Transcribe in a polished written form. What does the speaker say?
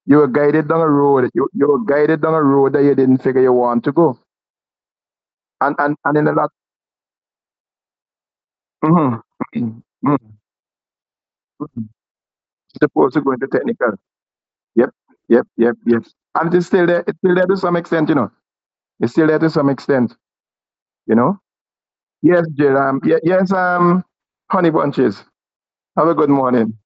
You were guided down a road. You were guided down a road that you didn't figure you want to go. And in a lot. Mm-hmm, mm-hmm, mm-hmm. Supposed to go into technical. Yep, yep. And it's still there. It's still there to some extent, you know. It's still there to some extent, you know. Yes, Jill. Yes, honey bunches. Have a good morning.